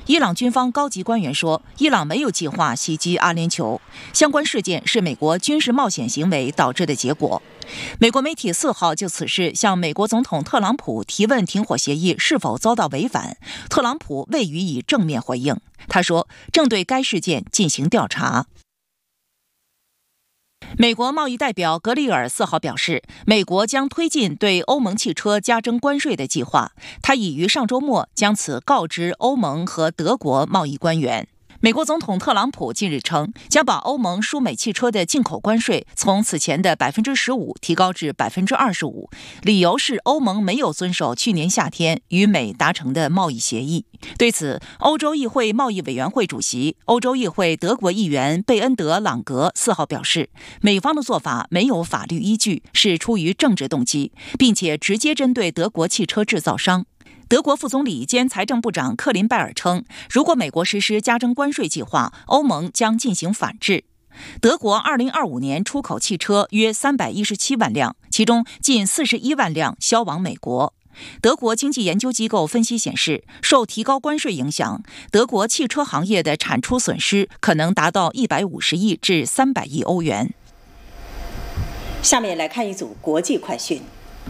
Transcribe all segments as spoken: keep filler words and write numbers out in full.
伊朗军方高级官员说，伊朗没有计划袭击阿联酋，相关事件是美国军事冒险行为导致的结果。美国媒体四号就此事向美国总统特朗普提问停火协议是否遭到违反，特朗普未予以正面回应。他说，正对该事件进行调查。美国贸易代表格里尔四号表示，美国将推进对欧盟汽车加征关税的计划。他已于上周末将此告知欧盟和德国贸易官员。美国总统特朗普近日称，将把欧盟输美汽车的进口关税从此前的 百分之十五 提高至 百分之二十五， 理由是欧盟没有遵守去年夏天与美达成的贸易协议。对此，欧洲议会贸易委员会主席、欧洲议会德国议员贝恩德朗格四号表示，美方的做法没有法律依据，是出于政治动机，并且直接针对德国汽车制造商。德国副总理兼财政部长克林拜尔称，如果美国实施加征关税计划，欧盟将进行反制。德国二零二五年出口汽车约三百一十七万辆，其中近四十一万辆销往美国。德国经济研究机构分析显示，受提高关税影响，德国汽车行业的产出损失可能达到一百五十亿至三百亿欧元。 下面来看一组国际快讯。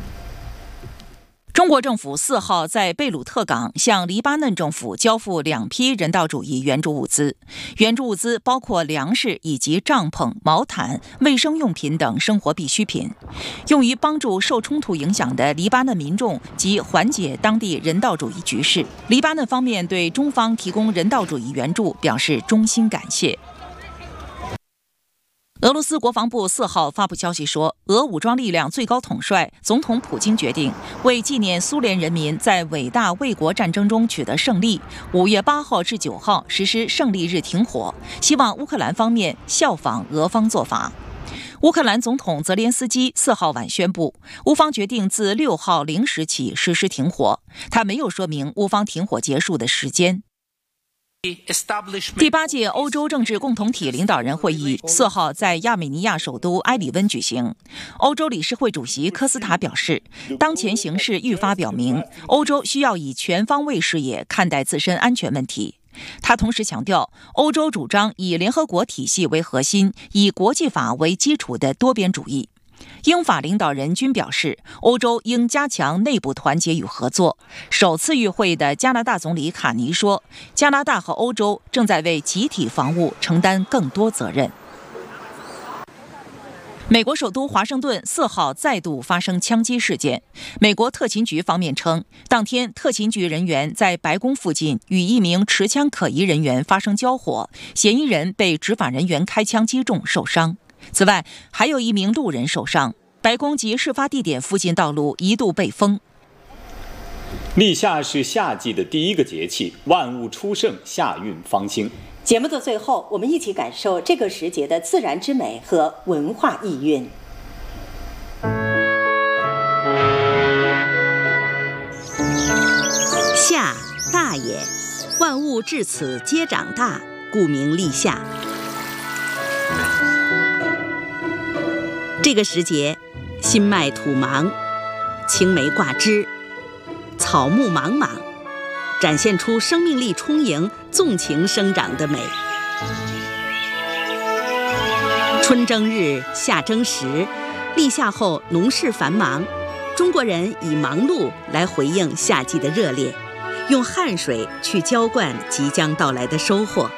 中国政府四号在贝鲁特港向黎巴嫩政府交付两批人道主义援助物资，援助物资包括粮食以及帐篷、毛毯、卫生用品等生活必需品，用于帮助受冲突影响的黎巴嫩民众及缓解当地人道主义局势。黎巴嫩方面对中方提供人道主义援助表示衷心感谢。俄罗斯国防部四号发布消息说，俄武装力量最高统帅总统普京决定为纪念苏联人民在伟大卫国战争中取得胜利，五月八号至九号实施胜利日停火，希望乌克兰方面效仿俄方做法。乌克兰总统泽连斯基四号晚宣布，乌方决定自六号零时起实施停火，他没有说明乌方停火结束的时间。第八届欧洲政治共同体领导人会议四号在亚美尼亚首都埃里温举行。欧洲理事会主席科斯塔表示，当前形势愈发表明，欧洲需要以全方位视野看待自身安全问题。他同时强调，欧洲主张以联合国体系为核心、以国际法为基础的多边主义。英法领导人均表示，欧洲应加强内部团结与合作。首次与会的加拿大总理卡尼说，加拿大和欧洲正在为集体防务承担更多责任。美国首都华盛顿四号再度发生枪击事件。美国特勤局方面称，当天特勤局人员在白宫附近与一名持枪可疑人员发生交火，嫌疑人被执法人员开枪击中受伤。此外，还有一名路人受伤。白宫及事发地点附近道路一度被封。 立夏是夏季的第一个节气，万物初盛，夏运方兴。 节目的最后，我们一起感受这个时节的自然之美和文化意蕴。 夏，大也，万物至此皆长大，故名立夏。这个时节，新麦土芒，青梅挂枝，草木莽莽，展现出生命力充盈、纵情生长的美。春争日，夏争时，立夏后农事繁忙，中国人以忙碌来回应夏季的热烈，用汗水去浇灌即将到来的收获。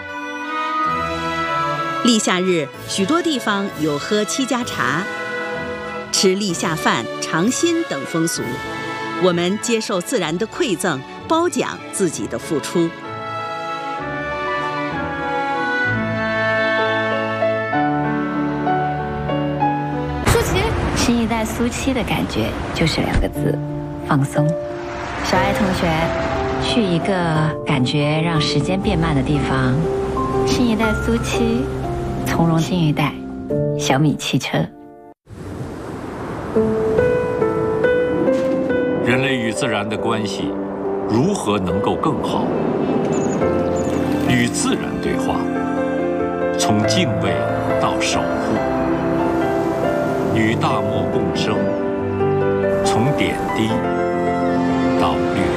立夏日，许多地方有喝七家茶、吃立夏饭、尝新等风俗。我们接受自然的馈赠，褒奖自己的付出。 舒淇，新一代苏七的感觉就是两个字：放松。小爱同学，去一个感觉让时间变慢的地方。新一代苏七。从容新一代，小米汽车。 人类与自然的关系如何能够更好？与自然对话，从敬畏到守护；与大漠共生，从点滴到略